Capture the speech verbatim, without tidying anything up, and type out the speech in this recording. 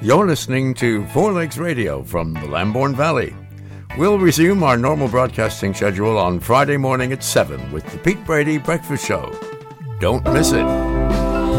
You're listening to Four Legs Radio from the Lambourne Valley. We'll resume our normal broadcasting schedule on Friday morning at seven with the Pete Brady Breakfast Show. Don't miss it.